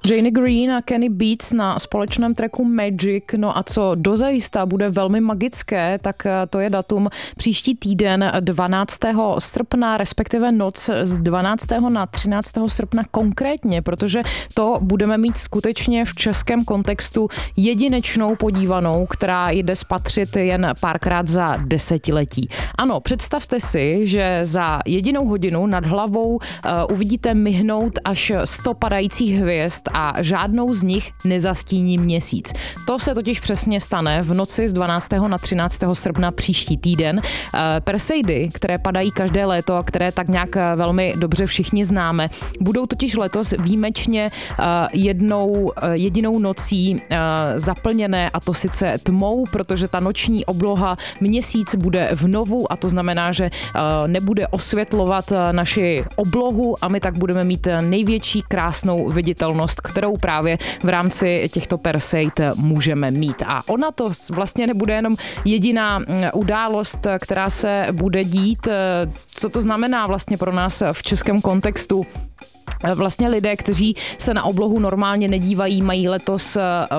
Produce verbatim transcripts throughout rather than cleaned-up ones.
Janie Green a Kenny Beats na společném tracku Magic. No a co dozajista bude velmi magické, tak to je datum příští týden dvanáctého srpna, respektive noc z dvanáctého na třináctého srpna konkrétně, protože to budeme mít skutečně v českém kontextu jedinečnou podívanou, která jde spatřit jen párkrát za desetiletí. Ano, představte si, že za jedinou hodinu nad hlavou uh, uvidíte myhnout až sto padajících hvězd a žádnou z nich nezastíní měsíc. To se totiž přesně stane v noci z dvanáctého na třináctého srpna příští týden. Uh, Perseidy, které padají každé léto a které tak nějak velmi dobře všichni známe, budou totiž letos výjimečně uh, jednou, uh, jedinou nocí uh, zaplněné, a to sice tmou, protože ta noční obloha měsíc bude v novu, a to znamená, že uh, nebude osvětlovat uh, naši oblohu a my tak budeme mít největší krásnou viditelnost, kterou právě v rámci těchto Perseid můžeme mít. A ona to vlastně nebude jenom jediná událost, která se bude dít. Co to znamená vlastně pro nás v českém kontextu? Vlastně lidé, kteří se na oblohu normálně nedívají, mají letos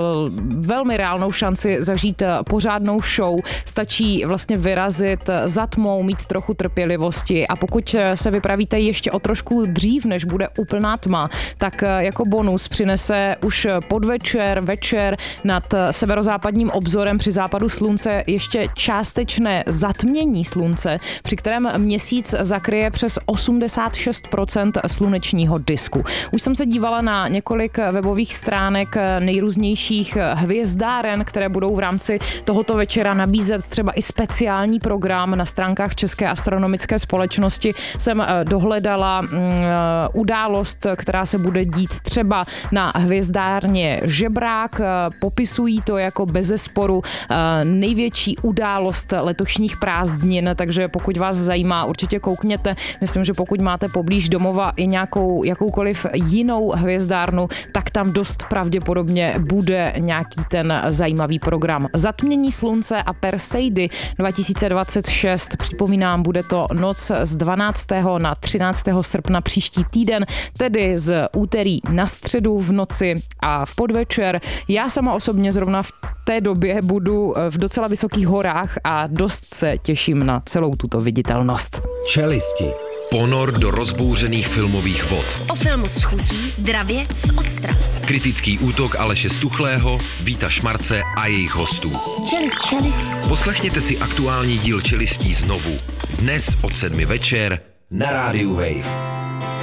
velmi reálnou šanci zažít pořádnou show. Stačí vlastně vyrazit za tmou, mít trochu trpělivosti, a pokud se vypravíte ještě o trošku dřív, než bude úplná tma, tak jako bonus přinese už podvečer, večer nad severozápadním obzorem při západu slunce ještě částečné zatmění slunce, při kterém měsíc zakryje přes osmdesát šest procent slunečního disku. Už jsem se dívala na několik webových stránek nejrůznějších hvězdáren, které budou v rámci tohoto večera nabízet třeba i speciální program. Na stránkách České astronomické společnosti jsem dohledala událost, která se bude dít třeba na hvězdárně Žebrák. Popisují to jako bezesporu největší událost letošních prázdnin, takže pokud vás zajímá, určitě koukněte. Myslím, že pokud máte poblíž domova i nějakou jakoukoliv jinou hvězdárnu, tak tam dost pravděpodobně bude nějaký ten zajímavý program. Zatmění slunce a Perseidy dva tisíce dvacet šest, připomínám, bude to noc z dvanáctého na třináctého srpna příští týden, tedy z úterý na středu v noci a v podvečer. Já sama osobně zrovna v té době budu v docela vysokých horách a dost se těším na celou tuto viditelnost. Čelisti. Ponor do rozbouřených filmových vod. O filmu s chutí, dravě z Ostrav. Kritický útok Aleše Stuchlého, Víta Šmarce a jejich hostů. Čelist, čelist. Poslechněte si aktuální díl Čelistí znovu. Dnes od sedmi večer na rádiu Wave.